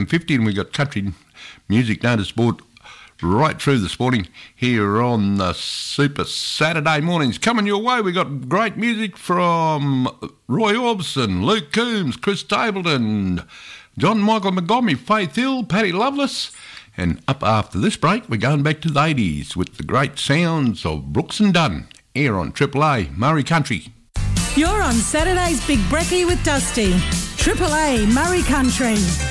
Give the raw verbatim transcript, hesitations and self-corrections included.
fifty, and we got country music known to sport right through this morning here on the Super Saturday mornings. Coming your way, we got great music from Roy Orbison, Luke Coombs, Chris Stapleton, John Michael McGomy, Faith Hill, Paddy Loveless. And up after this break, we're going back to the eighties with the great sounds of Brooks and Dunn, here on Triple A, Murray Country. You're on Saturday's Big Brekkie with Dusty. Triple A, Murray Country.